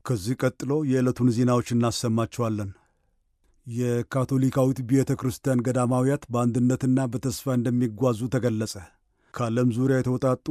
ከዚህ ቀጥሎ የዕለቱን ዜናዎች እናሰማችኋለን። የካቶሊካዊት ቤተ ክርስቲያን ገዳማውያት በአንድነትና በተስፋ እንደሚጓዙ ተገለጸ። ከዓለም ዙሪያ የተውጣጡ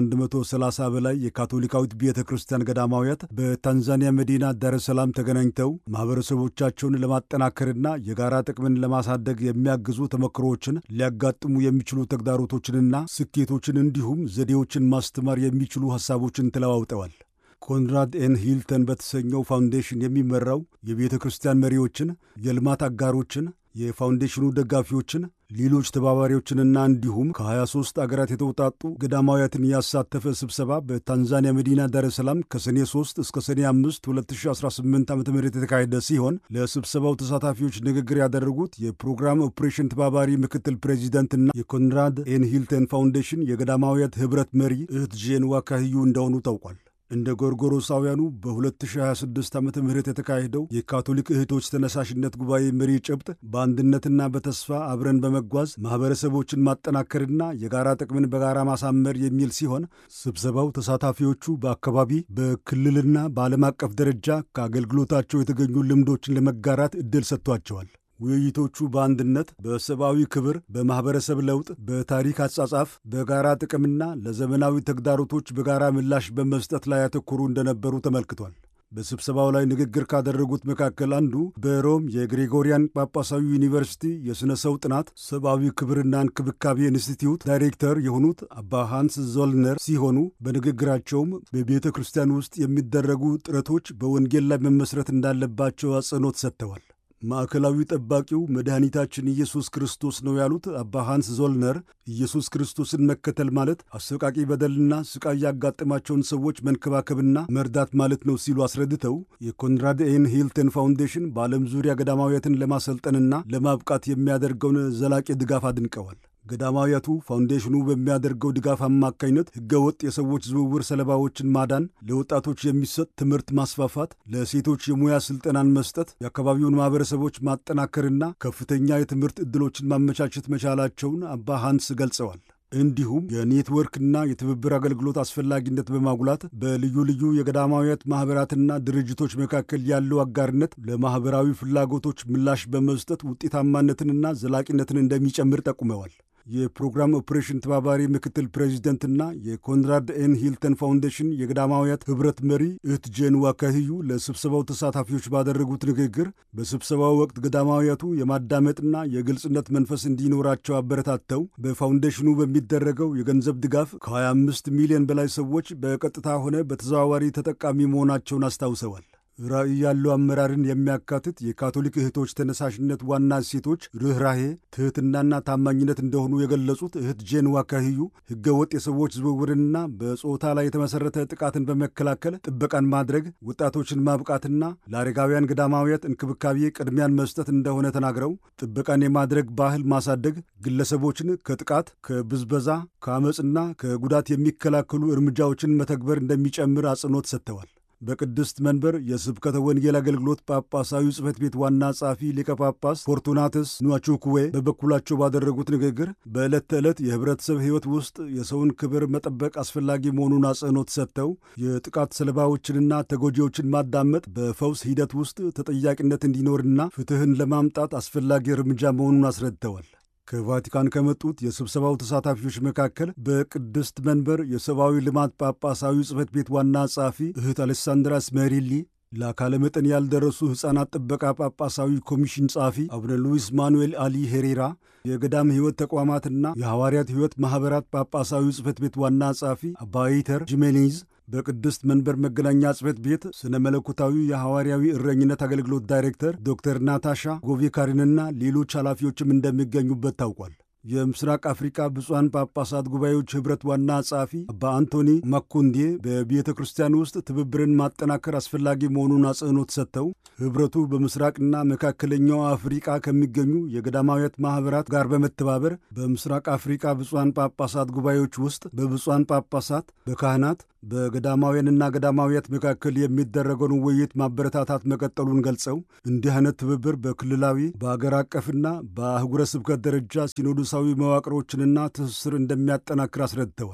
ከ130 በላይ የካቶሊካዊት ቤተ ክርስቲያን ገዳማውያት በታንዛኒያ መዲና ዳረ ሰላም ተገናኝተው ማኅበረሰቦቻቸውን ለማጠናከርና የጋራ ጥቅምን ለማሳደግ የሚያግዙ ተሞክሮዎችን፣ ሊያጋጥሙ የሚችሉ ተግዳሮቶችንና ስኬቶችን እንዲሁም ዘዴዎችን ማስተማር የሚችሉ ሐሳቦችን ተለዋውጠዋል። ኮንራድ ኤን ሂልተን በተሰኘው ፋውንዴሽን የሚመራው የቤተ ክርስቲያን መሪዎችን፣ የልማት አጋሮችን፣ የፋውንዴሽኑ ደጋፊዎችን፣ ሌሎች ተባባሪዎችንና እንዲሁም ከ23 አገራት የተውጣጡ ገዳማውያትን ያሳተፈ ስብሰባ በታንዛኒያ መዲና ዳረ ሰላም ከሰኔ 3 እስከ ሰኔ 5 2018 ዓ.ም የተካሄደ ሲሆን ለስብሰባው ተሳታፊዎች ንግግር ያደረጉት የፕሮግራም ኦፕሬሽን ተባባሪ ምክትል ፕሬዚደንትና የኮንራድ ኤን ሂልተን ፋውንዴሽን የገዳማውያት ኅብረት መሪ እህት ጄን ዋካህዩ እንደሆኑ ታውቋል። እንደ ጎርጎሮሳውያኑ በ2026 ዓመተ ምህረት የተካሄደው የካቶሊክ እህቶች ተነሳሽነት ጉባኤ መሪ ጭብጥ በአንድነትና በተስፋ አብረን በመጓዝ ማኅበረሰቦችን ማጠናከርና የጋራ ጥቅምን በጋራ ማሳመር የሚል ሲሆን ስብሰባው ተሳታፊዎቹ በአካባቢ በክልልና በዓለም አቀፍ ደረጃ ከአገልግሎታቸው የተገኙ ልምዶችን ለመጋራት ዕድል ሰጥቷቸዋል። ውይይቶቹ በአንድነት፣ በሰብአዊ ክብር፣ በማኅበረሰብ ለውጥ፣ በታሪክ አጻጻፍ፣ በጋራ ጥቅምና ለዘመናዊ ተግዳሮቶች በጋራ ምላሽ በመስጠት ላይ ያተኮሩ እንደነበሩ ተመልክቷል። በስብሰባው ላይ ንግግር ካደረጉት መካከል አንዱ በሮም የግሪጎሪያን ጳጳሳዊ ዩኒቨርሲቲ የሥነ ሰው ጥናት ሰብአዊ ክብርና እንክብካቤ ኢንስቲትዩት ዳይሬክተር የሆኑት አባ ሃንስ ዞልነር ሲሆኑ በንግግራቸውም በቤተ ክርስቲያን ውስጥ የሚደረጉ ጥረቶች በወንጌል ላይ መመስረት እንዳለባቸው አጽንኦት ሰጥተዋል። ማዕከላዊ ጠባቂው መድኃኒታችን ኢየሱስ ክርስቶስ ነው ያሉት አባ ሃንስ ዞልነር ኢየሱስ ክርስቶስን መከተል ማለት አሰቃቂ በደልና ስቃይ ያጋጠማቸውን ሰዎች መንከባከብና መርዳት ማለት ነው ሲሉ አስረድተው የኮንራድ ኤን ሂልተን ፋውንዴሽን በዓለም ዙሪያ ገዳማውያትን ለማሰልጠንና ለማብቃት የሚያደርገውን ዘላቂ ድጋፍ አድንቀዋል። ገዳማውያቱ ፋውንዴሽኑ በሚያደርገው ድጋፍ አማካኝነት ሕገወጥ የሰዎች ዝውውር ሰለባዎችን ማዳን፣ ለወጣቶች የሚሰጥ ትምህርት ማስፋፋት፣ ለሴቶች የሙያ ሥልጠናን መስጠት፣ የአካባቢውን ማኅበረሰቦች ማጠናከርና ከፍተኛ የትምህርት ዕድሎችን ማመቻቸት መቻላቸውን አባ ሃንስ ገልጸዋል። እንዲሁም የኔትወርክና የትብብር አገልግሎት አስፈላጊነት በማጉላት በልዩ ልዩ የገዳማውያት ማኅበራትና ድርጅቶች መካከል ያለው አጋርነት ለማኅበራዊ ፍላጎቶች ምላሽ በመስጠት ውጤታማነትንና ዘላቂነትን እንደሚጨምር ጠቁመዋል። የፕሮግራም ኦፕሬሽን ተባባሪ ምክትል ፕሬዚደንትና የኮንራድ ኤን ሂልተን ፋውንዴሽን የገዳማውያት ኅብረት መሪ እህት ጄን ዋካህዩ ለስብሰባው ተሳታፊዎች ባደረጉት ንግግር በስብሰባው ወቅት ገዳማውያቱ የማዳመጥና የግልጽነት መንፈስ እንዲኖራቸው አበረታተው በፋውንዴሽኑ በሚደረገው የገንዘብ ድጋፍ ከ25 ሚሊዮን በላይ ሰዎች በቀጥታ ሆነ በተዘዋዋሪ ተጠቃሚ መሆናቸውን አስታውሰዋል። ራዕይ ያለው አመራርን የሚያካትት የካቶሊክ እህቶች ተነሳሽነት ዋና እሴቶች ርኅራሄ፣ ትሕትናና ታማኝነት እንደሆኑ የገለጹት እህት ጄን ዋካህዩ ሕገወጥ የሰዎች ዝውውርንና በጾታ ላይ የተመሠረተ ጥቃትን በመከላከል ጥበቃን ማድረግ፣ ወጣቶችን ማብቃትና ለአረጋውያን ገዳማውያት እንክብካቤ ቅድሚያን መስጠት እንደሆነ ተናግረው ጥበቃን የማድረግ ባህል ማሳደግ ግለሰቦችን ከጥቃት፣ ከብዝበዛ፣ ከአመፅና ከጉዳት የሚከላከሉ እርምጃዎችን መተግበር እንደሚጨምር አጽንኦት ሰጥተዋል። በቅድስት መንበር የስብከተ ወንጌል አገልግሎት ጳጳሳዊ ጽሕፈት ቤት ዋና ጸሐፊ ሊቀ ጳጳስ ፎርቱናትስ ኑዋቹኩዌ በበኩላቸው ባደረጉት ንግግር በዕለት ተዕለት የኅብረተሰብ ሕይወት ውስጥ የሰውን ክብር መጠበቅ አስፈላጊ መሆኑን አጽንኦት ሰጥተው የጥቃት ሰለባዎችንና ተጎጂዎችን ማዳመጥ በፈውስ ሂደት ውስጥ ተጠያቂነት እንዲኖርና ፍትሕን ለማምጣት አስፈላጊ እርምጃ መሆኑን አስረድተዋል። ከቫቲካን ከመጡት የስብሰባው ተሳታፊዎች መካከል በቅድስት መንበር የሰብአዊ ልማት ጳጳሳዊ ጽሕፈት ቤት ዋና ጸሐፊ እህት አሌሳንድራ ስሜሪሊ፣ ለአካለ መጠን ያልደረሱ ሕፃናት ጥበቃ ጳጳሳዊ ኮሚሽን ጸሐፊ አቡነ ሉዊስ ማኑኤል አሊ ሄሬራ፣ የገዳም ሕይወት ተቋማትና የሐዋርያት ሕይወት ማኅበራት ጳጳሳዊ ጽሕፈት ቤት ዋና ጸሐፊ አባ ይተር ጂሜኔዝ፣ በቅድስት መንበር መገናኛ ጽሕፈት ቤት ስነ መለኮታዊ የሐዋርያዊ እረኝነት አገልግሎት ዳይሬክተር ዶክተር ናታሻ ጎቬካሪንና ሌሎች ኃላፊዎችም እንደሚገኙበት ታውቋል። የምስራቅ አፍሪካ ብፁዓን ጳጳሳት ጉባኤዎች ኅብረት ዋና ጸሐፊ አባ አንቶኒ ማኮንዴ በቤተ ክርስቲያን ውስጥ ትብብርን ማጠናከር አስፈላጊ መሆኑን አጽንኦት ሰጥተው ኅብረቱ በምስራቅና መካከለኛው አፍሪካ ከሚገኙ የገዳማውያት ማኅበራት ጋር በመተባበር በምስራቅ አፍሪካ ብፁዓን ጳጳሳት ጉባኤዎች ውስጥ በብፁዓን ጳጳሳት፣ በካህናት፣ በገዳማውያንና ገዳማውያት መካከል የሚደረገውን ውይይት ማበረታታት መቀጠሉን ገልጸው እንዲህ አይነት ትብብር በክልላዊ በአገር አቀፍና በአህጉረ ስብከት ደረጃ ሲኖዶሳዊ መዋቅሮችንና ትስስር እንደሚያጠናክር አስረድተዋል።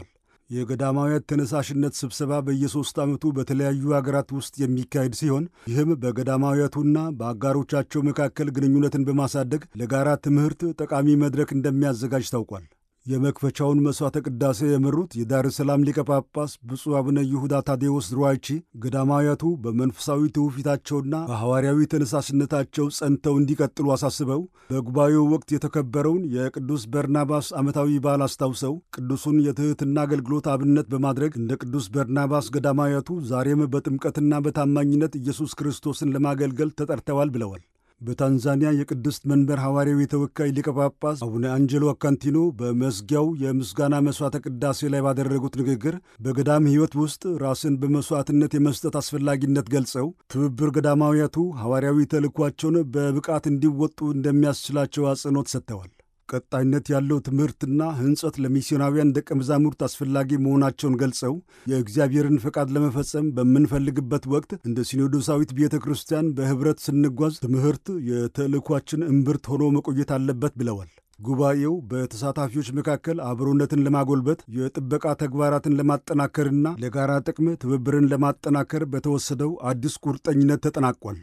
የገዳማውያት ተነሳሽነት ስብሰባ በየ3 ዓመቱ በተለያዩ አገራት ውስጥ የሚካሄድ ሲሆን ይህም በገዳማውያቱና በአጋሮቻቸው መካከል ግንኙነትን በማሳደግ ለጋራ ትምህርት ጠቃሚ መድረክ እንደሚያዘጋጅ ታውቋል። የመክፈቻውን መሥዋዕተ ቅዳሴ የመሩት የዳር ሰላም ሊቀ ጳጳስ ብፁዕ አቡነ ይሁዳ ታዴዎስ ድሩዋይቺ ገዳማውያቱ በመንፈሳዊ ትውፊታቸውና በሐዋርያዊ ተነሳሽነታቸው ጸንተው እንዲቀጥሉ አሳስበው በጉባኤው ወቅት የተከበረውን የቅዱስ በርናባስ ዓመታዊ በዓል አስታውሰው ቅዱሱን የትሕትና አገልግሎት አብነት በማድረግ እንደ ቅዱስ በርናባስ ገዳማውያቱ ዛሬም በጥምቀትና በታማኝነት ኢየሱስ ክርስቶስን ለማገልገል ተጠርተዋል ብለዋል። በታንዛኒያ የቅድስት መንበር ሐዋርያዊ ተወካይ ሊቀ ጳጳስ አቡነ አንጀሎ አካንቲኖ በመዝጊያው የምስጋና መሥዋዕተ ቅዳሴ ላይ ባደረጉት ንግግር በገዳም ሕይወት ውስጥ ራስን በመሥዋዕትነት የመስጠት አስፈላጊነት ገልጸው ትብብር ገዳማውያቱ ሐዋርያዊ ተልእኳቸውን በብቃት እንዲወጡ እንደሚያስችላቸው አጽንኦት ሰጥተዋል። ቀጣይነት ያለው ትምህርትና ሕንጸት ለሚስዮናውያን ደቀ መዛሙርት አስፈላጊ መሆናቸውን ገልጸው የእግዚአብሔርን ፈቃድ ለመፈጸም በምንፈልግበት ወቅት እንደ ሲኖዶሳዊት ቤተ ክርስቲያን በኅብረት ስንጓዝ ትምህርት የተልእኳችን እምብርት ሆኖ መቆየት አለበት ብለዋል። ጉባኤው በተሳታፊዎች መካከል አብሮነትን ለማጎልበት የጥበቃ ተግባራትን ለማጠናከርና ለጋራ ጥቅም ትብብርን ለማጠናከር በተወሰደው አዲስ ቁርጠኝነት ተጠናቋል።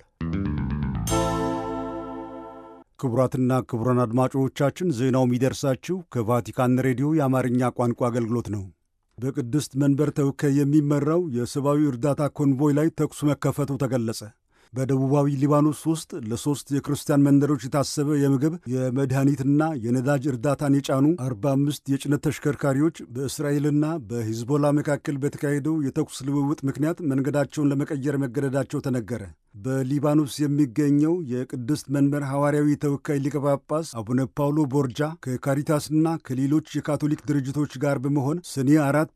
ክቡራትና ክቡራን አድማጮቻችን ዜናው የሚደርሳችሁ ከቫቲካን ሬዲዮ የአማርኛ ቋንቋ አገልግሎት ነው። በቅድስት መንበር ተወካይ የሚመራው የሰብአዊ እርዳታ ኮንቮይ ላይ ተኩስ መከፈቱ ተገለጸ። በደቡባዊ ሊባኖስ ውስጥ ለ3 የክርስቲያን መንደሮች የታሰበ የምግብ የመድኃኒትና የነዳጅ እርዳታን የጫኑ 45 የጭነት ተሽከርካሪዎች በእስራኤልና በሂዝቦላ መካከል በተካሄደው የተኩስ ልውውጥ ምክንያት መንገዳቸውን ለመቀየር መገደዳቸው ተነገረ። በሊባኖስ የሚገኘው የቅድስት መንበር ሐዋርያዊ ተወካይ ሊቀ ጳጳስ አቡነ ፓውሎ ቦርጃ ከካሪታስና ከሌሎች የካቶሊክ ድርጅቶች ጋር በመሆን ሰኔ 4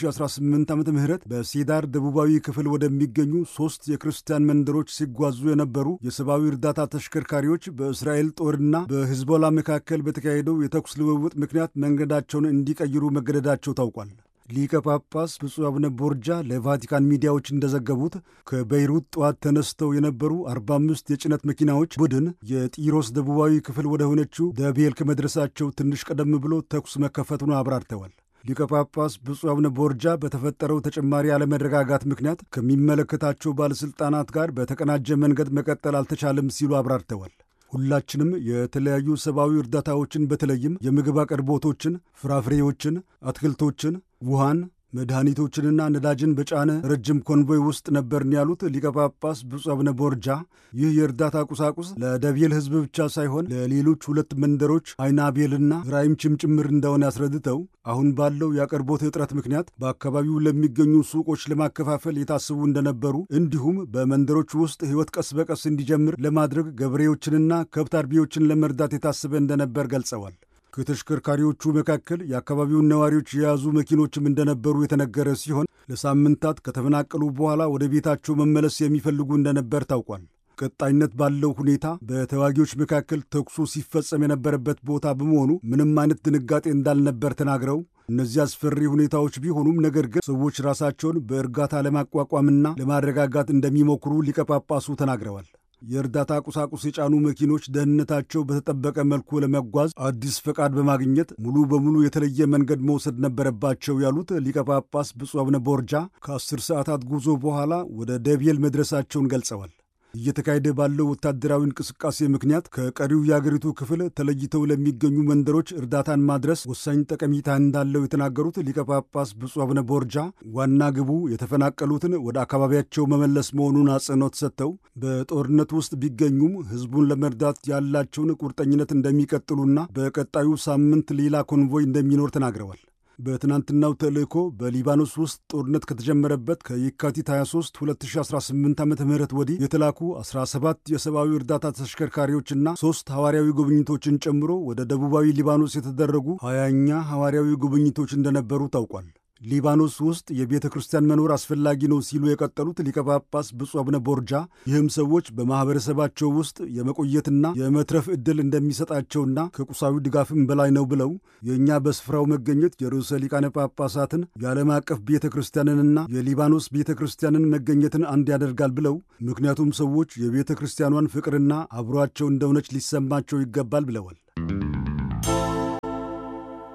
2018 ዓ.ም በሴዳር ደቡባዊ ክፍል ወደሚገኙ 3 የክርስቲያን መንደሮች ሲጓዙ የነበሩ የሰብአዊ እርዳታ ተሽከርካሪዎች በእስራኤል ጦርና በሂዝቦላ መካከል በተካሄደው የተኩስ ልውውጥ ምክንያት መንገዳቸውን እንዲቀይሩ መገደዳቸው ታውቋል። ሊቀ ጳጳስ ብፁዕ አቡነ ቦርጃ ለቫቲካን ሚዲያዎች እንደዘገቡት ከቤይሩት ጠዋት ተነስተው የነበሩ 45 የጭነት መኪናዎች ቡድን የጢሮስ ደቡባዊ ክፍል ወደ ሆነችው ደቤል ከመድረሳቸው ትንሽ ቀደም ብሎ ተኩስ መከፈቱን አብራርተዋል። ሊቀ ጳጳስ ብፁዕ አቡነ ቦርጃ በተፈጠረው ተጨማሪ አለመረጋጋት ምክንያት ከሚመለከታቸው ባለሥልጣናት ጋር በተቀናጀ መንገድ መቀጠል አልተቻለም ሲሉ አብራርተዋል። ሁላችንም የተለያዩ ሰብአዊ እርዳታዎችን በተለይም የምግብ አቅርቦቶችን፣ ፍራፍሬዎችን፣ አትክልቶችን፣ ውሃን፣ መድኃኒቶችንና ነዳጅን በጫነ ረጅም ኮንቮይ ውስጥ ነበርን ያሉት ሊቀ ጳጳስ ብፁዕ አቡነ ቦርጃ ይህ የእርዳታ ቁሳቁስ ለደቤል ሕዝብ ብቻ ሳይሆን ለሌሎች 2 መንደሮች አይናቤልና ራይምችም ጭምር እንደሆነ ያስረድተው አሁን ባለው የአቅርቦት እጥረት ምክንያት በአካባቢው ለሚገኙ ሱቆች ለማከፋፈል የታሰቡ እንደነበሩ እንዲሁም በመንደሮች ውስጥ ሕይወት ቀስ በቀስ እንዲጀምር ለማድረግ ገበሬዎችንና ከብት አርቢዎችን ለመርዳት የታሰበ እንደነበር ገልጸዋል። ከተሽከርካሪዎቹ መካከል የአካባቢውን ነዋሪዎች የያዙ መኪኖችም እንደነበሩ የተነገረ ሲሆን ለሳምንታት ከተፈናቀሉ በኋላ ወደ ቤታቸው መመለስ የሚፈልጉ እንደነበር ታውቋል። ቀጣይነት ባለው ሁኔታ በተዋጊዎች መካከል ተኩሱ ሲፈጸም የነበረበት ቦታ በመሆኑ ምንም አይነት ድንጋጤ እንዳልነበር ተናግረው እነዚህ አስፈሪ ሁኔታዎች ቢሆኑም ነገር ግን ሰዎች ራሳቸውን በእርጋታ ለማቋቋምና ለማረጋጋት እንደሚሞክሩ ሊቀ ጳጳሱ ተናግረዋል። የእርዳታ ቁሳቁስ የጫኑ መኪኖች ደህንነታቸው በተጠበቀ መልኩ ለመጓዝ አዲስ ፈቃድ በማግኘት ሙሉ በሙሉ የተለየ መንገድ መውሰድ ነበረባቸው ያሉት ሊቀ ጳጳስ ብፁዕ አቡነ ቦርጃ ከ10 ሰዓታት ጉዞ በኋላ ወደ ደቤል መድረሳቸውን ገልጸዋል። እየተካሄደ ባለው ወታደራዊ እንቅስቃሴ ምክንያት ከቀሪው የአገሪቱ ክፍል ተለይተው ለሚገኙ መንደሮች እርዳታን ማድረስ ወሳኝ ጠቀሜታ እንዳለው የተናገሩት ሊቀ ጳጳስ ብፁዕ አቡነ ቦርጃ ዋና ግቡ የተፈናቀሉትን ወደ አካባቢያቸው መመለስ መሆኑን አጽንኦት ሰጥተው በጦርነት ውስጥ ቢገኙም ሕዝቡን ለመርዳት ያላቸውን ቁርጠኝነት እንደሚቀጥሉና በቀጣዩ ሳምንት ሌላ ኮንቮይ እንደሚኖር ተናግረዋል። በትናንትናው ተልእኮ በሊባኖስ ውስጥ ጦርነት ከተጀመረበት ከየካቲት 23 2018 ዓ.ም ወዲህ የተላኩ 17 የሰብአዊ እርዳታ ተሽከርካሪዎችና 3 ሐዋርያዊ ጉብኝቶችን ጨምሮ ወደ ደቡባዊ ሊባኖስ የተደረጉ 20ኛ ሐዋርያዊ ጉብኝቶች እንደነበሩ ታውቋል። ሊባኖስ ውስጥ የቤተ ክርስቲያን መኖር አስፈላጊ ነው ሲሉ የቀጠሉት ሊቀ ጳጳስ ብፁዕ አቡነ ቦርጃ ይህም ሰዎች በማኅበረሰባቸው ውስጥ የመቆየትና የመትረፍ ዕድል እንደሚሰጣቸውና ከቁሳዊ ድጋፍም በላይ ነው ብለው የእኛ በስፍራው መገኘት የርዕሰ ሊቃነ ጳጳሳትን የዓለም አቀፍ ቤተ ክርስቲያንንና የሊባኖስ ቤተ ክርስቲያንን መገኘትን አንድ ያደርጋል ብለው ምክንያቱም ሰዎች የቤተ ክርስቲያኗን ፍቅርና አብሯቸው እንደሆነች ሊሰማቸው ይገባል ብለዋል።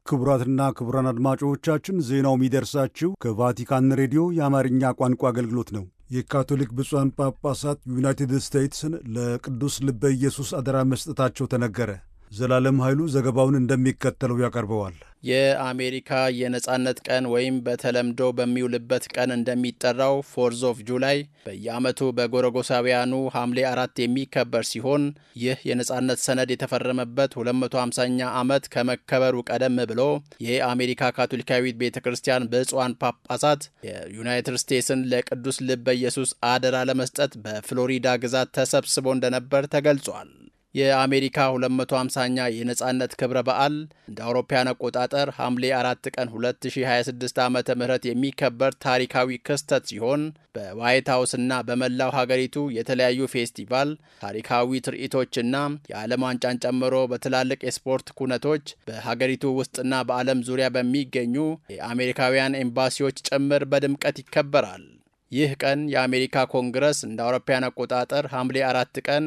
ክቡራትና ክቡራን አድማጮቻችን ዜናው የሚደርሳችሁ ከቫቲካን ሬዲዮ የአማርኛ ቋንቋ አገልግሎት ነው። የካቶሊክ ብፁዓን ጳጳሳት ዩናይትድ ስቴትስን ለቅዱስ ልበ ኢየሱስ አደራ መስጠታቸው ተነገረ። ዘላለም ኃይሉ ዘገባውን እንደሚከተለው ያቀርበዋል። የአሜሪካ የነጻነት ቀን ወይም በተለምዶ በሚውልበት ቀን እንደሚጠራው 4th of July በየዓመቱ በጎረጎሳውያኑ ሐምሌ 4 የሚከበር ሲሆን ይህ የነጻነት ሰነድ የተፈረመበት 250ኛ ዓመት ከመከበሩ ቀደም ብሎ የአሜሪካ ካቶሊካዊት ቤተክርስቲያን ብፁዓን ጳጳሳት የዩናይትድ ስቴትስን ለቅዱስ ልበ ኢየሱስ አደራ ለመስጠት በፍሎሪዳ ግዛት ተሰብስቦ እንደነበር ተገልጿል። የአሜሪካ 250ኛ የነጻነት ክብረ በዓል እንደ አውሮፓውያን አቆጣጠር ሐምሌ 4 ቀን 2026 ዓመተ ምህረት የሚከበር ታሪካዊ ክስተት ሲሆን በዋይት ሃውስና በመላው ሀገሪቱ የተለያዩ ፌስቲቫል፣ ታሪካዊ ትርኢቶችና የዓለም ዋንጫን ጨምሮ በትላልቅ የስፖርት ኩነቶች በሀገሪቱ ውስጥና በዓለም ዙሪያ በሚገኙ የአሜሪካውያን ኤምባሲዎች ጭምር በድምቀት ይከበራል። ይህ ቀን የአሜሪካ ኮንግረስ እንደ አውሮፓውያን አቆጣጠር ሐምሌ 4 ቀን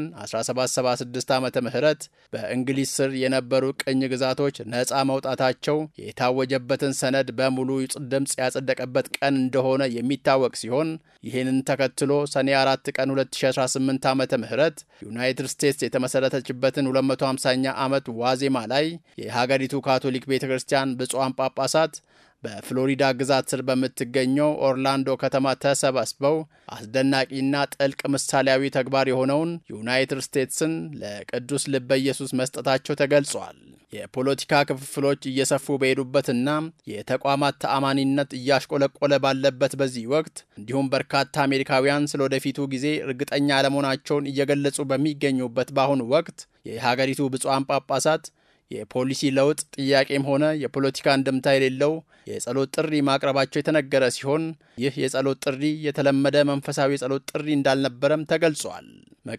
1776 ዓመተ ምህረት በእንግሊዝ ስር የነበሩ ቅኝ ግዛቶች ነፃ መውጣታቸው የታወጀበትን ሰነድ በሙሉ ድምጽ ያጸደቀበት ቀን እንደሆነ የሚታወቅ ሲሆን ይህንን ተከትሎ ሰኔ 4 ቀን 2018 ዓመተ ምህረት ዩናይትድ ስቴትስ የተመሰረተችበትን 250ኛ ዓመት ዋዜማ ላይ የሀገሪቱ ካቶሊክ ቤተክርስቲያን ብፁዓን ጳጳሳት በፍሎሪዳ ግዛት ስር በምትገኘው ኦርላንዶ ከተማ ተሰባስበው አስደናቂና ጥልቅ ምሳሌያዊ ተግባር የሆነውን ዩናይትድ ስቴትስን ለቅዱስ ልበ ኢየሱስ መስጠታቸው ተገልጿል። የፖለቲካ ክፍፍሎች እየሰፉ በሄዱበትና የተቋማት ተአማኒነት እያሽቆለቆለ ባለበት በዚህ ወቅት እንዲሁም በርካታ አሜሪካውያን ስለወደፊቱ ጊዜ እርግጠኛ አለመሆናቸውን እየገለጹ በሚገኙበት በአሁኑ ወቅት የሀገሪቱ ብፁዓን ጳጳሳት የፖሊሲ ለውጥ ጥያቄም ሆነ የፖለቲካ እንድምታ የሌለው የጸሎት ጥሪ ማቅረባቸው የተነገረ ሲሆን ይህ የጸሎት ጥሪ የተለመደ መንፈሳዊ የጸሎት ጥሪ እንዳልነበረም ተገልጿል።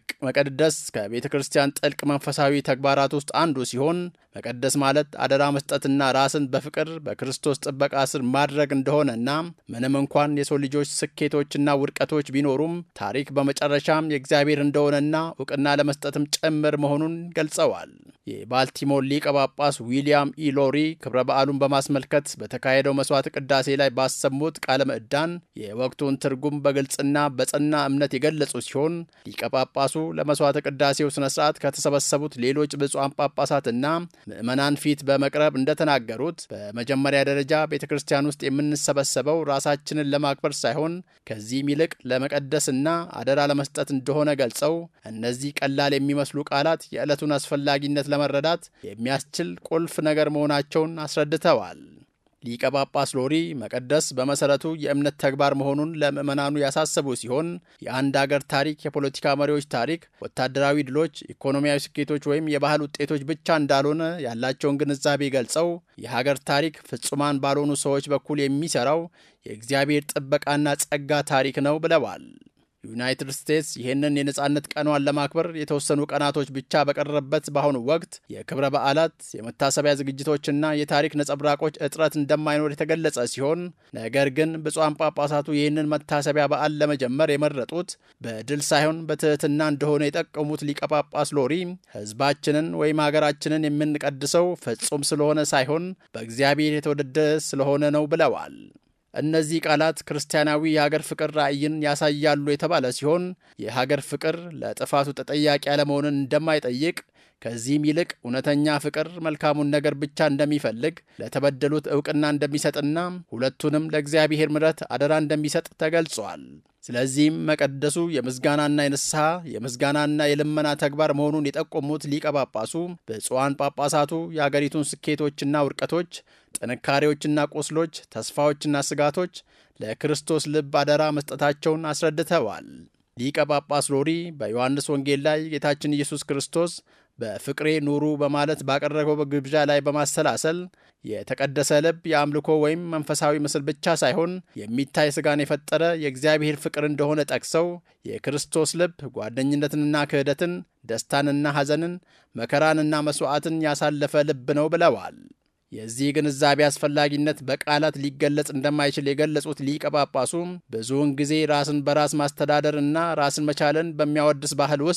መቀደስ ከቤተክርስቲያን ጥልቅ መንፈሳዊ ተግባራት ውስጥ አንዱ ሲሆን መቀደስ ማለት አደራ መስጠትና ራስን በፍቅር በክርስቶስ ጥበቃ ስር ማድረግ እንደሆነና ምንም እንኳን የሰው ልጆች ስኬቶችና ውድቀቶች ቢኖሩም ታሪክ በመጨረሻም የእግዚአብሔር እንደሆነና ዕውቅና ለመስጠትም ጭምር መሆኑን ገልጸዋል። የባልቲሞር ሊቀ ጳጳስ ዊሊያም ኢ ሎሪ ክብረ በዓሉን በማስመልከት በተካሄደው መስዋዕት ቅዳሴ ላይ ባሰሙት ቃለ ምዕዳን የወቅቱን ትርጉም በግልጽና በጸና እምነት የገለጹ ሲሆን ሊቀ ጳጳሱ ለመስዋዕት ቅዳሴው ስነ ስርዓት ከተሰበሰቡት ሌሎች ብፁዓን ጳጳሳትና ምዕመናን ፊት በመቅረብ እንደተናገሩት በመጀመሪያ ደረጃ ቤተክርስቲያን ውስጥ የምንሰበሰበው ራሳችንን ለማክበር ሳይሆን ከዚህም ይልቅ ለመቀደስና አደራ ለመስጠት እንደሆነ ገልጸው እነዚህ ቀላል የሚመስሉ ቃላት የዕለቱን አስፈላጊነት ለመረዳት የሚያስችል ቁልፍ ነገር መሆናቸውን አስረድተዋል። ሊቀ ጳጳስ ሎሪ መቀደስ በመሰረቱ የእምነት ተግባር መሆኑን ለምዕመናኑ ያሳሰቡ ሲሆን የአንድ አገር ታሪክ፣ የፖለቲካ መሪዎች ታሪክ፣ ወታደራዊ ድሎች፣ ኢኮኖሚያዊ ስኬቶች ወይም የባህል ውጤቶች ብቻ እንዳልሆነ ያላቸውን ግንዛቤ ገልጸው የሀገር ታሪክ ፍጹማን ባልሆኑ ሰዎች በኩል የሚሰራው የእግዚአብሔር ጥበቃና ጸጋ ታሪክ ነው ብለዋል። ዩናይትድ ስቴትስ ይህንን የነጻነት ቀኗን ለማክበር የተወሰኑ ቀናቶች ብቻ በቀረበት በአሁኑ ወቅት የክብረ በዓላት፣ የመታሰቢያ ዝግጅቶችና የታሪክ ነጸብራቆች እጥረት እንደማይኖር የተገለጸ ሲሆን ነገር ግን ብፁዓን ጳጳሳቱ ይህንን መታሰቢያ በዓል ለመጀመር የመረጡት በድል ሳይሆን በትህትና እንደሆነ የጠቀሙት ሊቀ ጳጳስ ሎሪ ሕዝባችንን ወይም ሀገራችንን የምንቀድሰው ፍጹም ስለሆነ ሳይሆን በእግዚአብሔር የተወደደ ስለሆነ ነው ብለዋል። እነዚህ ቃላት ክርስቲያናዊ የሀገር ፍቅር ራዕይን ያሳያሉ የተባለ ሲሆን የሀገር ፍቅር ለጥፋቱ ተጠያቂ ያለመሆንን እንደማይጠይቅ ከዚህም ይልቅ እውነተኛ ፍቅር መልካሙን ነገር ብቻ እንደሚፈልግ ለተበደሉት ዕውቅና እንደሚሰጥና ሁለቱንም ለእግዚአብሔር ምሕረት አደራ እንደሚሰጥ ተገልጿል። ስለዚህም መቀደሱ የምስጋናና የንስሐ የምስጋናና የልመና ተግባር መሆኑን የጠቆሙት ሊቀ ጳጳሱ ብፁዓን ጳጳሳቱ የአገሪቱን ስኬቶችና ውድቀቶች፣ ጥንካሬዎችና ቁስሎች፣ ተስፋዎችና ስጋቶች ለክርስቶስ ልብ አደራ መስጠታቸውን አስረድተዋል። ሊቀ ጳጳስ ሎሪ በዮሐንስ ወንጌል ላይ ጌታችን ኢየሱስ ክርስቶስ በፍቅሬ ኑሩ በማለት ባቀረበው ግብዣ ላይ በማሰላሰል የተቀደሰ ልብ የአምልኮ ወይም መንፈሳዊ ምስል ብቻ ሳይሆን የሚታይ ስጋን የፈጠረ የእግዚአብሔር ፍቅር እንደሆነ ጠቅሰው የክርስቶስ ልብ ጓደኝነትንና ክህደትን፣ ደስታንና ሐዘንን፣ መከራንና መስዋዕትን ያሳለፈ ልብ ነው ብለዋል። የዚህ ግንዛቤ አስፈላጊነት በቃላት ሊገለጽ እንደማይችል የገለጹት ሊቀ ጳጳሱ ብዙውን ጊዜ ራስን በራስ ማስተዳደር እና ራስን መቻልን በሚያወድስ ባህል ውስጥ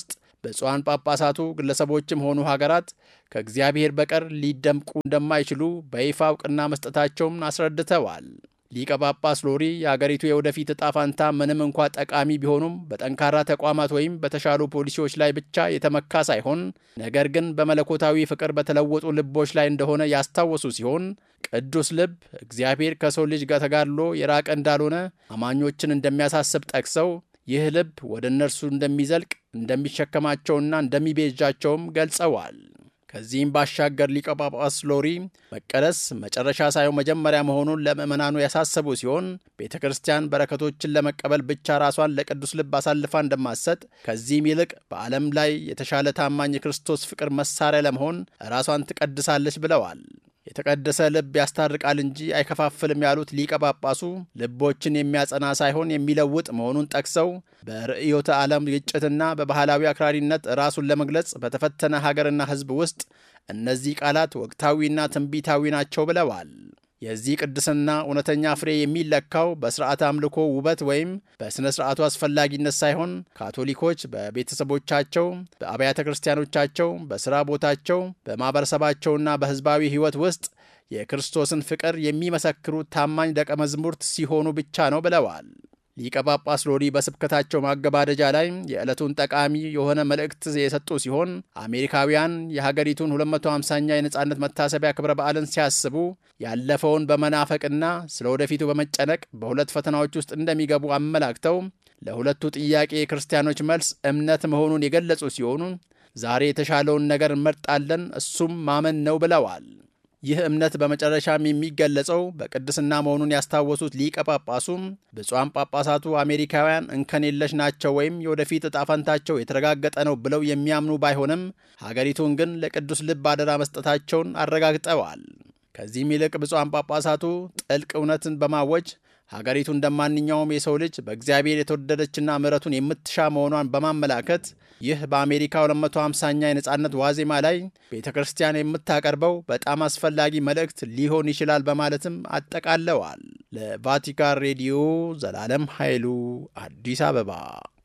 ብፁዓን ጳጳሳቱ ግለሰቦችም ሆኑ ሀገራት ከእግዚአብሔር በቀር ሊደምቁ እንደማይችሉ በይፋ እውቅና መስጠታቸውን አስረድተዋል። ሊቀ ጳጳስ ሎሪ የአገሪቱ የወደፊት ዕጣ ፈንታ ምንም እንኳ ጠቃሚ ቢሆኑም በጠንካራ ተቋማት ወይም በተሻሉ ፖሊሲዎች ላይ ብቻ የተመካ ሳይሆን ነገር ግን በመለኮታዊ ፍቅር በተለወጡ ልቦች ላይ እንደሆነ ያስታወሱ ሲሆን ቅዱስ ልብ እግዚአብሔር ከሰው ልጅ ጋር ተጋድሎ የራቀ እንዳልሆነ አማኞችን እንደሚያሳስብ ጠቅሰው ይህ ልብ ወደ እነርሱ እንደሚዘልቅ እንደሚሸከማቸውና እንደሚቤዣቸውም ገልጸዋል። ከዚህም ባሻገር ሊቀ ጳጳስ ሎሪ መቀደስ መጨረሻ ሳይሆን መጀመሪያ መሆኑን ለምእመናኑ ያሳሰቡ ሲሆን ቤተ ክርስቲያን በረከቶችን ለመቀበል ብቻ ራሷን ለቅዱስ ልብ አሳልፋ እንደማትሰጥ ከዚህም ይልቅ በዓለም ላይ የተሻለ ታማኝ የክርስቶስ ፍቅር መሳሪያ ለመሆን ራሷን ትቀድሳለች ብለዋል። የተቀደሰ ልብ ያስታርቃል እንጂ አይከፋፍልም ያሉት ሊቀ ጳጳሱ ልቦችን የሚያጸና ሳይሆን የሚለውጥ መሆኑን ጠቅሰው በርዕዮተ ዓለም ግጭትና በባህላዊ አክራሪነት ራሱን ለመግለጽ በተፈተነ ሀገርና ሕዝብ ውስጥ እነዚህ ቃላት ወቅታዊና ትንቢታዊ ናቸው ብለዋል። የዚህ ቅድስና እውነተኛ ፍሬ የሚለካው በሥርዓተ አምልኮ ውበት ወይም በሥነ ሥርዓቱ አስፈላጊነት ሳይሆን ካቶሊኮች በቤተሰቦቻቸው፣ በአብያተ ክርስቲያኖቻቸው፣ በሥራ ቦታቸው፣ በማኅበረሰባቸውና በሕዝባዊ ሕይወት ውስጥ የክርስቶስን ፍቅር የሚመሰክሩ ታማኝ ደቀ መዝሙርት ሲሆኑ ብቻ ነው ብለዋል። ሊቀ ጳጳስ ሎሪ በስብከታቸው ማገባደጃ ላይ የዕለቱን ጠቃሚ የሆነ መልእክት የሰጡ ሲሆን አሜሪካውያን የሀገሪቱን 250ኛ የነጻነት መታሰቢያ ክብረ በዓልን ሲያስቡ ያለፈውን በመናፈቅና ስለ ወደፊቱ በመጨነቅ በሁለት ፈተናዎች ውስጥ እንደሚገቡ አመላክተው ለሁለቱ ጥያቄ የክርስቲያኖች መልስ እምነት መሆኑን የገለጹ ሲሆኑ ዛሬ የተሻለውን ነገር እንመርጣለን፣ እሱም ማመን ነው ብለዋል። ይህ እምነት በመጨረሻም የሚገለጸው በቅድስና መሆኑን ያስታወሱት ሊቀ ጳጳሱም ብፁዓን ጳጳሳቱ አሜሪካውያን እንከን የለሽ ናቸው ወይም የወደፊት ዕጣ ፈንታቸው የተረጋገጠ ነው ብለው የሚያምኑ ባይሆንም ሀገሪቱን ግን ለቅዱስ ልብ አደራ መስጠታቸውን አረጋግጠዋል። ከዚህም ይልቅ ብፁዓን ጳጳሳቱ ጥልቅ እውነትን በማወጅ ሀገሪቱ እንደማንኛውም የሰው ልጅ በእግዚአብሔር የተወደደችና ምሕረቱን የምትሻ መሆኗን በማመላከት ይህ በአሜሪካ 250ኛ የነጻነት ዋዜማ ላይ ቤተ ክርስቲያን የምታቀርበው በጣም አስፈላጊ መልእክት ሊሆን ይችላል በማለትም አጠቃለዋል። ለቫቲካን ሬዲዮ ዘላለም ኃይሉ አዲስ አበባ።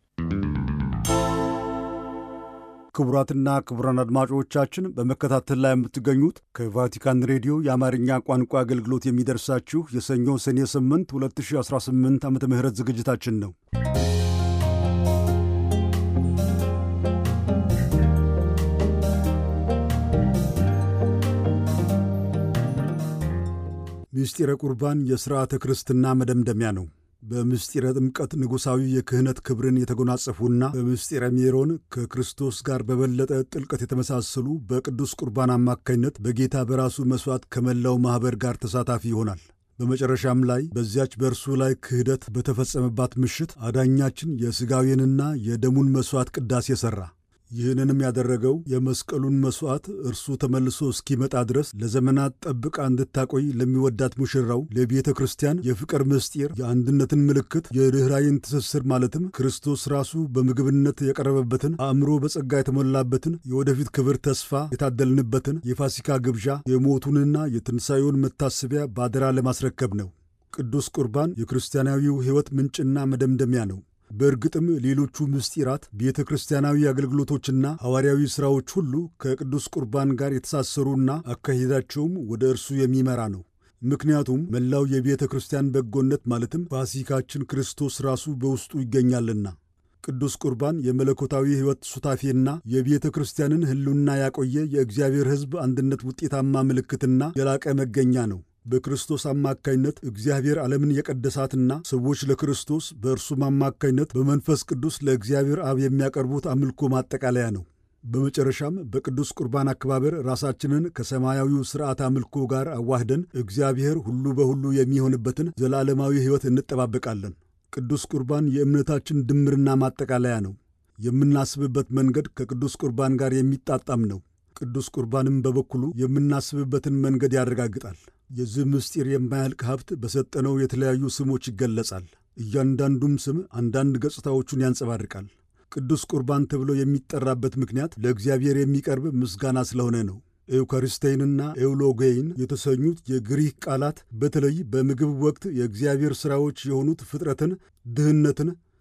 ክቡራትና ክቡራን አድማጮቻችን በመከታተል ላይ የምትገኙት ከቫቲካን ሬዲዮ የአማርኛ ቋንቋ አገልግሎት የሚደርሳችሁ የሰኞ ሰኔ 8 2018 ዓመተ ምህረት ዝግጅታችን ነው። ምስጢረ ቁርባን የሥርዓተ ክርስትና መደምደሚያ ነው። በምስጢረ ጥምቀት ንጉሣዊ የክህነት ክብርን የተጎናጸፉና በምስጢረ ሜሮን ከክርስቶስ ጋር በበለጠ ጥልቀት የተመሳሰሉ በቅዱስ ቁርባን አማካኝነት በጌታ በራሱ መሥዋዕት ከመላው ማኅበር ጋር ተሳታፊ ይሆናል። በመጨረሻም ላይ በዚያች በእርሱ ላይ ክህደት በተፈጸመባት ምሽት አዳኛችን የሥጋዌንና የደሙን መሥዋዕት ቅዳሴ ሠራ። ይህንንም ያደረገው የመስቀሉን መሥዋዕት እርሱ ተመልሶ እስኪመጣ ድረስ ለዘመናት ጠብቃ እንድታቆይ ለሚወዳት ሙሽራው ለቤተ ክርስቲያን የፍቅር ምስጢር፣ የአንድነትን ምልክት፣ የርኅራኄን ትስስር ማለትም ክርስቶስ ራሱ በምግብነት የቀረበበትን አእምሮ በጸጋ የተሞላበትን የወደፊት ክብር ተስፋ የታደልንበትን የፋሲካ ግብዣ የሞቱንና የትንሣኤውን መታሰቢያ ባደራ ለማስረከብ ነው። ቅዱስ ቁርባን የክርስቲያናዊው ሕይወት ምንጭና መደምደሚያ ነው። በእርግጥም ሌሎቹ ምስጢራት ቤተ ክርስቲያናዊ አገልግሎቶችና ሐዋርያዊ ሥራዎች ሁሉ ከቅዱስ ቁርባን ጋር የተሳሰሩና አካሄዳቸውም ወደ እርሱ የሚመራ ነው። ምክንያቱም መላው የቤተ ክርስቲያን በጎነት ማለትም ፋሲካችን ክርስቶስ ራሱ በውስጡ ይገኛልና። ቅዱስ ቁርባን የመለኮታዊ ሕይወት ሱታፌና የቤተ ክርስቲያንን ሕልውና ያቆየ የእግዚአብሔር ሕዝብ አንድነት ውጤታማ ምልክትና የላቀ መገኛ ነው። በክርስቶስ አማካይነት እግዚአብሔር ዓለምን የቀደሳትና ሰዎች ለክርስቶስ በእርሱም አማካይነት በመንፈስ ቅዱስ ለእግዚአብሔር አብ የሚያቀርቡት አምልኮ ማጠቃለያ ነው። በመጨረሻም በቅዱስ ቁርባን አከባበር ራሳችንን ከሰማያዊው ሥርዓት አምልኮ ጋር አዋህደን እግዚአብሔር ሁሉ በሁሉ የሚሆንበትን ዘላለማዊ ሕይወት እንጠባበቃለን። ቅዱስ ቁርባን የእምነታችን ድምርና ማጠቃለያ ነው። የምናስብበት መንገድ ከቅዱስ ቁርባን ጋር የሚጣጣም ነው። ቅዱስ ቁርባንም በበኩሉ የምናስብበትን መንገድ ያረጋግጣል። የዚህ ምስጢር የማያልቅ ሀብት በሰጠነው የተለያዩ ስሞች ይገለጻል። እያንዳንዱም ስም አንዳንድ ገጽታዎቹን ያንጸባርቃል። ቅዱስ ቁርባን ተብሎ የሚጠራበት ምክንያት ለእግዚአብሔር የሚቀርብ ምስጋና ስለሆነ ነው። ኤውካሪስቴይንና ኤውሎጌይን የተሰኙት የግሪክ ቃላት በተለይ በምግብ ወቅት የእግዚአብሔር ሥራዎች የሆኑት ፍጥረትን፣ ድህነትን፣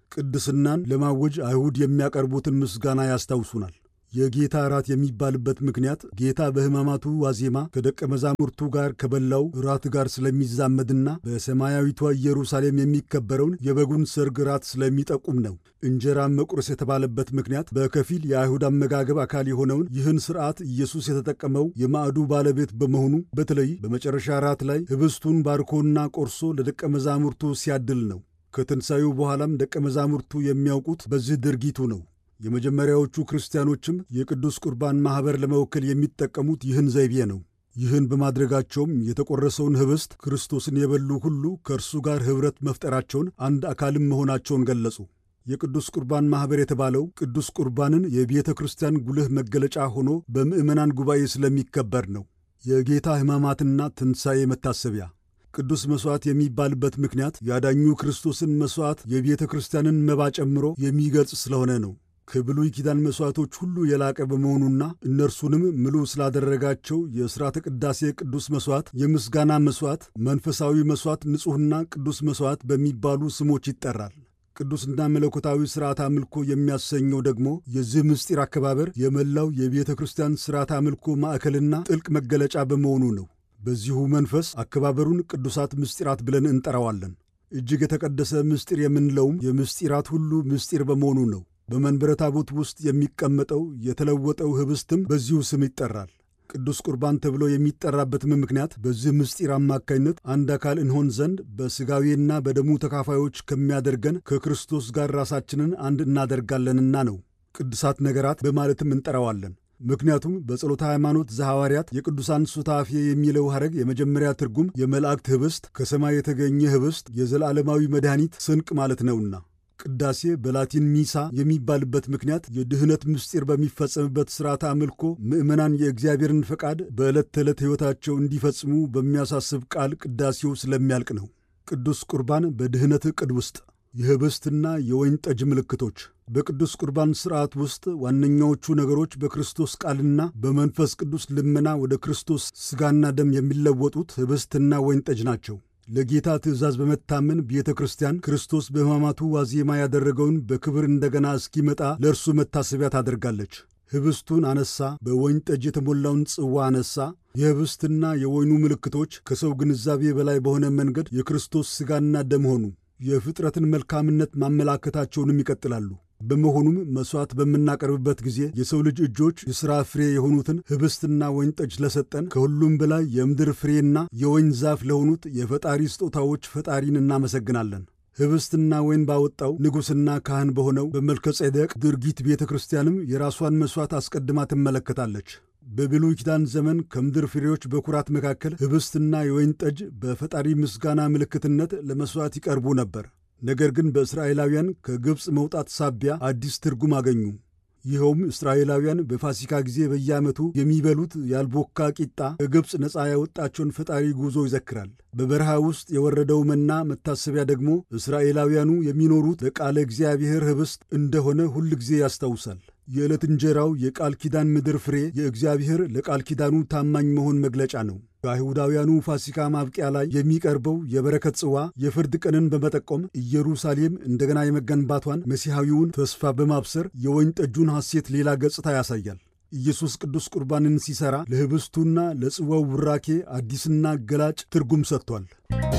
ቅድስናን ለማወጅ አይሁድ የሚያቀርቡትን ምስጋና ያስታውሱናል። የጌታ እራት የሚባልበት ምክንያት ጌታ በሕማማቱ ዋዜማ ከደቀ መዛሙርቱ ጋር ከበላው እራት ጋር ስለሚዛመድና በሰማያዊቷ ኢየሩሳሌም የሚከበረውን የበጉን ሰርግ እራት ስለሚጠቁም ነው። እንጀራን መቁረስ የተባለበት ምክንያት በከፊል የአይሁድ አመጋገብ አካል የሆነውን ይህን ሥርዓት ኢየሱስ የተጠቀመው የማዕዱ ባለቤት በመሆኑ በተለይ በመጨረሻ እራት ላይ ኅብስቱን ባርኮና ቆርሶ ለደቀ መዛሙርቱ ሲያድል ነው። ከትንሣኤው በኋላም ደቀ መዛሙርቱ የሚያውቁት በዚህ ድርጊቱ ነው። የመጀመሪያዎቹ ክርስቲያኖችም የቅዱስ ቁርባን ማኅበር ለመወከል የሚጠቀሙት ይህን ዘይቤ ነው። ይህን በማድረጋቸውም የተቆረሰውን ኅብስት ክርስቶስን የበሉ ሁሉ ከእርሱ ጋር ኅብረት መፍጠራቸውን፣ አንድ አካልም መሆናቸውን ገለጹ። የቅዱስ ቁርባን ማኅበር የተባለው ቅዱስ ቁርባንን የቤተ ክርስቲያን ጉልህ መገለጫ ሆኖ በምዕመናን ጉባኤ ስለሚከበር ነው። የጌታ ሕማማትና ትንሣኤ መታሰቢያ ቅዱስ መሥዋዕት የሚባልበት ምክንያት ያዳኙ ክርስቶስን መሥዋዕት የቤተ ክርስቲያንን መባ ጨምሮ የሚገልጽ ስለሆነ ነው። ከብሉይ ኪዳን መሥዋዕቶች ሁሉ የላቀ በመሆኑና እነርሱንም ምሉ ስላደረጋቸው የሥርዓተ ቅዳሴ ቅዱስ መሥዋዕት፣ የምስጋና መሥዋዕት፣ መንፈሳዊ መሥዋዕት፣ ንጹሕና ቅዱስ መሥዋዕት በሚባሉ ስሞች ይጠራል። ቅዱስና መለኮታዊ ሥርዓት አምልኮ የሚያሰኘው ደግሞ የዚህ ምስጢር አከባበር የመላው የቤተ ክርስቲያን ሥርዓት አምልኮ ማዕከልና ጥልቅ መገለጫ በመሆኑ ነው። በዚሁ መንፈስ አከባበሩን ቅዱሳት ምስጢራት ብለን እንጠራዋለን። እጅግ የተቀደሰ ምስጢር የምንለውም የምስጢራት ሁሉ ምስጢር በመሆኑ ነው። በመንበረ ታቦት ውስጥ የሚቀመጠው የተለወጠው ኅብስትም በዚሁ ስም ይጠራል። ቅዱስ ቁርባን ተብሎ የሚጠራበትም ምክንያት በዚህ ምስጢር አማካይነት አንድ አካል እንሆን ዘንድ በሥጋዌና በደሙ ተካፋዮች ከሚያደርገን ከክርስቶስ ጋር ራሳችንን አንድ እናደርጋለንና ነው። ቅዱሳት ነገራት በማለትም እንጠራዋለን። ምክንያቱም በጸሎተ ሃይማኖት ዘሐዋርያት የቅዱሳን ሱታፌ የሚለው ሐረግ የመጀመሪያ ትርጉም የመላእክት ኅብስት፣ ከሰማይ የተገኘ ኅብስት፣ የዘላለማዊ መድኃኒት ስንቅ ማለት ነውና። ቅዳሴ በላቲን ሚሳ የሚባልበት ምክንያት የድኅነት ምስጢር በሚፈጸምበት ሥርዓተ አምልኮ ምዕመናን የእግዚአብሔርን ፈቃድ በዕለት ተዕለት ሕይወታቸው እንዲፈጽሙ በሚያሳስብ ቃል ቅዳሴው ስለሚያልቅ ነው። ቅዱስ ቁርባን በድኅነት ዕቅድ ውስጥ የኅብስትና የወይን ጠጅ ምልክቶች። በቅዱስ ቁርባን ሥርዓት ውስጥ ዋነኛዎቹ ነገሮች በክርስቶስ ቃልና በመንፈስ ቅዱስ ልመና ወደ ክርስቶስ ሥጋና ደም የሚለወጡት ኅብስትና ወይን ጠጅ ናቸው። ለጌታ ትእዛዝ በመታመን ቤተ ክርስቲያን ክርስቶስ በሕማማቱ ዋዜማ ያደረገውን በክብር እንደገና እስኪመጣ ለእርሱ መታሰቢያ ታደርጋለች። ኅብስቱን አነሳ፣ በወይን ጠጅ የተሞላውን ጽዋ አነሳ። የኅብስትና የወይኑ ምልክቶች ከሰው ግንዛቤ በላይ በሆነ መንገድ የክርስቶስ ሥጋና ደም ሆኑ። የፍጥረትን መልካምነት ማመላከታቸውንም ይቀጥላሉ። በመሆኑም መሥዋዕት በምናቀርብበት ጊዜ የሰው ልጅ እጆች የሥራ ፍሬ የሆኑትን ኅብስትና ወይን ጠጅ ለሰጠን ከሁሉም በላይ የምድር ፍሬና የወይን ዛፍ ለሆኑት የፈጣሪ ስጦታዎች ፈጣሪን እናመሰግናለን። ኅብስትና ወይን ባወጣው ንጉሥና ካህን በሆነው በመልከ ጼዴቅ ድርጊት ቤተ ክርስቲያንም የራሷን መሥዋዕት አስቀድማ ትመለከታለች። በብሉይ ኪዳን ዘመን ከምድር ፍሬዎች በኩራት መካከል ኅብስትና የወይን ጠጅ በፈጣሪ ምስጋና ምልክትነት ለመሥዋዕት ይቀርቡ ነበር። ነገር ግን በእስራኤላውያን ከግብፅ መውጣት ሳቢያ አዲስ ትርጉም አገኙ። ይኸውም እስራኤላውያን በፋሲካ ጊዜ በየዓመቱ የሚበሉት ያልቦካ ቂጣ ከግብፅ ነፃ ያወጣቸውን ፈጣሪ ጉዞ ይዘክራል። በበረሃ ውስጥ የወረደው መና መታሰቢያ ደግሞ እስራኤላውያኑ የሚኖሩት በቃለ እግዚአብሔር ኅብስት እንደሆነ ሁል ጊዜ ያስታውሳል። የዕለት እንጀራው የቃል ኪዳን ምድር ፍሬ የእግዚአብሔር ለቃል ኪዳኑ ታማኝ መሆን መግለጫ ነው። በአይሁዳውያኑ ፋሲካ ማብቂያ ላይ የሚቀርበው የበረከት ጽዋ የፍርድ ቀንን በመጠቆም ኢየሩሳሌም እንደገና የመገንባቷን መሲሐዊውን ተስፋ በማብሰር የወይን ጠጁን ሐሴት ሌላ ገጽታ ያሳያል። ኢየሱስ ቅዱስ ቁርባንን ሲሠራ ለኅብስቱና ለጽዋው ቡራኬ አዲስና ገላጭ ትርጉም ሰጥቷል።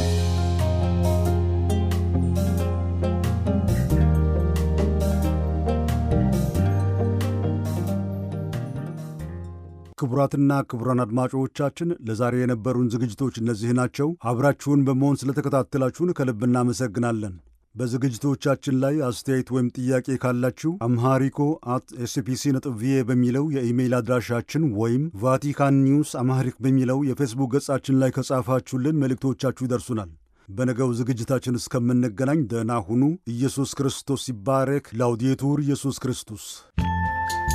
ክቡራትና ክቡራን አድማጮቻችን ለዛሬ የነበሩን ዝግጅቶች እነዚህ ናቸው። አብራችሁን በመሆን ስለተከታተላችሁን ከልብ እናመሰግናለን። በዝግጅቶቻችን ላይ አስተያየት ወይም ጥያቄ ካላችሁ amharico@spc.va በሚለው የኢሜይል አድራሻችን ወይም ቫቲካን ኒውስ አምሃሪክ በሚለው የፌስቡክ ገጻችን ላይ ከጻፋችሁልን መልእክቶቻችሁ ይደርሱናል። በነገው ዝግጅታችን እስከምንገናኝ ደህና ሁኑ። ኢየሱስ ክርስቶስ ይባረክ። ላውዴቱር ኢየሱስ ክርስቶስ